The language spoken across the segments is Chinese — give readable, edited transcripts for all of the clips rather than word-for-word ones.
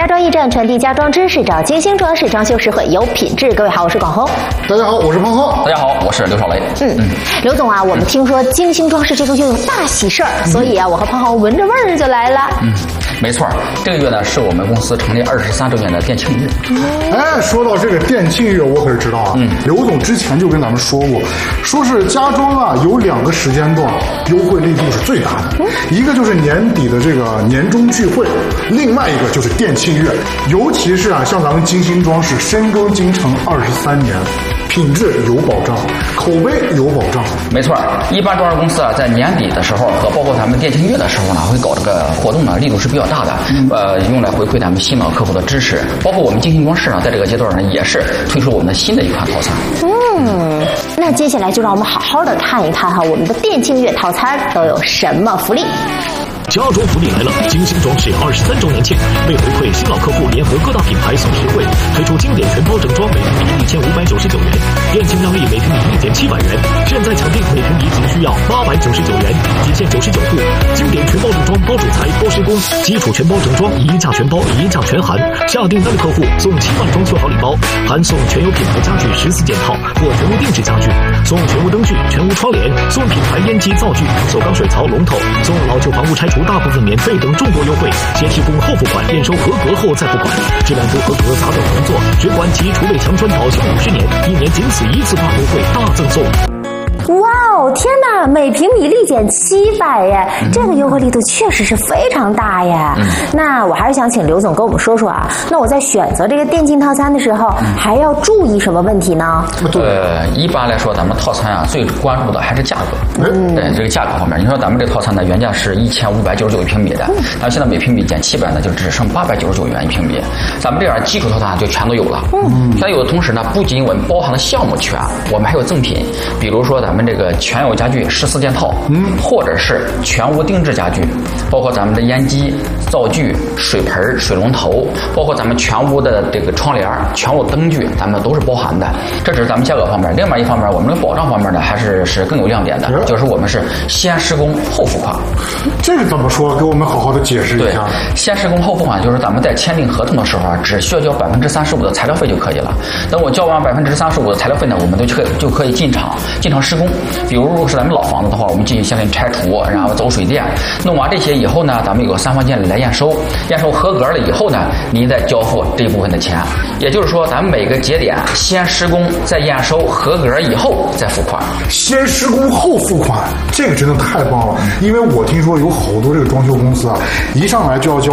家装驿站，传递家装知识，找精心装饰，装修实惠有品质。各位好，我是广红。 大家好，我是胖浩。 大家好，我是刘少雷。 刘总啊，我们听说精心装饰这个月有大喜事儿，所以啊，我和胖浩闻着味儿就来了。 没错，这个月呢是我们公司成立23周年的店庆月。 哎，说到这个店庆月，我可是知道啊。刘总之前就跟咱们说过，说是家装啊有2个时间段优惠力度是最大的，一个就是年底的这个年终聚会，另外一个就是店庆月。尤其是啊，像咱们精心装饰深耕京城23年。品质有保障，口碑有保障。 没错，一般装饰公司啊，在年底的时候和包括咱们店庆月的时候呢，会搞这个活动呢，力度是比较大的。用来回馈咱们新老客户的支持。包括我们精心装饰呢，在这个阶段呢，也是推出我们的新的一款套餐。 那接下来就让我们好好的看一看哈，我们的店庆月套餐都有什么福利。 家装福利来了！精心装饰23周年庆，为回馈新老客户，联合各大品牌送实惠，推出经典全包整装，每平米1599元，店庆让利每平米1700元，现在抢定每平米仅需要899元，仅限99户。经典全包整装，包主材、包施工，基础全包整装，一价全包，一价全含。下订单的客户送7万装修好礼包，含送全有品牌家具14件套或全屋定制家具，送全屋灯具、全屋窗帘，送品牌烟机灶具、不锈钢水槽龙头，送老旧房屋拆除大部分免费等众多优惠，先提供后付款，验收合格后再付款，质量不合格砸掉工作，只管其储备强穿保修50年，1年仅此一次大优惠大赠送。 哇哦，天哪，每平米立减700耶，这个优惠力度确实是非常大耶。那我还是想请刘总跟我们说说啊，那我在选择这个店庆套餐的时候，还要注意什么问题呢？ 一般来说，咱们套餐啊最关注的还是价格。对这个价格方面，你说咱们这套餐呢，原价是1599一平米的，但现在每平米减700呢，就只剩899元一平米。咱们这样基础套餐就全都有了。全有的同时呢，不仅我们包含了项目全，我们还有赠品，比如说咱们这个全有家具14件套，或者是全屋定制家具，包括咱们的烟机、灶具、水盆、水龙头，包括咱们全屋的这个窗帘、全屋灯具，咱们都是包含的。这只是咱们价格方面，另外一方面，我们的保障方面呢，还是更有亮点的，就是我们是先施工后付款。 这个怎么说？给我们好好的解释一下。 对，先施工后付款就是咱们在签订合同的时候啊，只需要交35%的材料费就可以了。等我交完35%的材料费呢，我们就可以进场施工。比如果是咱们老房子的话，我们进行先给你拆除，然后走水电，弄完这些以后呢，咱们有个3方经理来验收，验收合格了以后呢，您再交付这一部分的钱。也就是说，咱们每个节点先施工，再验收合格以后再付款。 先施工后付款，这个真的太棒了。因为我听说有好多这个装修公司啊，一上来就要交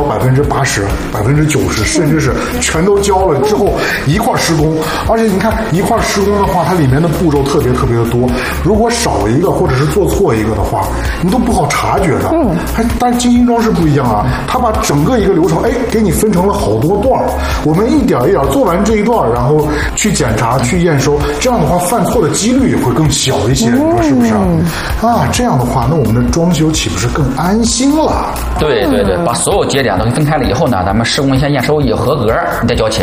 80%、90%，甚至是全都交了之后一块施工。而且你看一块施工的话，它里面的步骤特别的多，如果少一个或者是做错一个的话，你都不好察觉的。但是精心装饰不一样啊，它把整个一个流程，给你分成了好多段，我们一点一点做完这一段，然后去检查、去验收，这样的话犯错的几率也会更小一些，你说是不是啊？这样的话，那我们的装修岂不是更安心了？ 对，把所有节点都分开了以后呢，咱们施工先验收也合格，你再交钱。